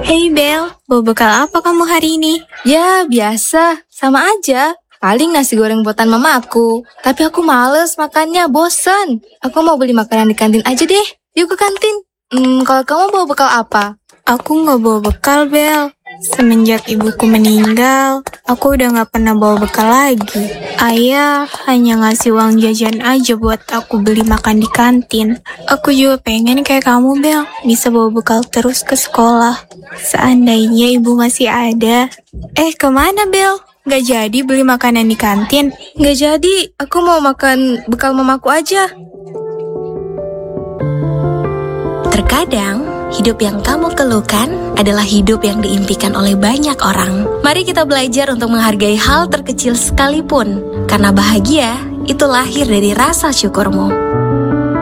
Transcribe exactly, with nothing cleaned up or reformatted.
Hey Bel, bawa bekal apa kamu hari ini? Ya, biasa. Sama aja. Paling nasi goreng buatan mamaku. Tapi aku males makannya, bosan. Aku mau beli makanan di kantin aja deh. Yuk ke kantin. Hmm, kalau kamu bawa bekal apa? Aku nggak bawa bekal, Bel. Semenjak ibuku meninggal, aku udah nggak pernah bawa bekal lagi. Ayah hanya ngasih uang jajan aja buat aku beli makan di kantin. Aku juga pengen kayak kamu, Bel, bisa bawa bekal terus ke sekolah. Seandainya ibu masih ada. Eh, kemana, Bel? Nggak jadi beli makanan di kantin? Nggak jadi, aku mau makan bekal mamaku aja. Terkadang, hidup yang kamu keluhkan adalah hidup yang diimpikan oleh banyak orang. Mari kita belajar untuk menghargai hal terkecil sekalipun, karena bahagia itu lahir dari rasa syukurmu.